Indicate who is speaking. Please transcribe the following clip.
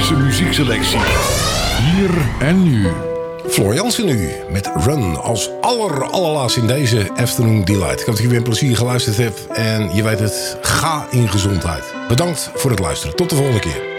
Speaker 1: fantastische muziekselectie. Hier en nu.
Speaker 2: Floor Jansen nu met Run als allerlaatst in deze Afternoon Delight. Ik hoop dat je weer een plezier geluisterd hebt. En je weet het, ga in gezondheid. Bedankt voor het luisteren. Tot de volgende keer.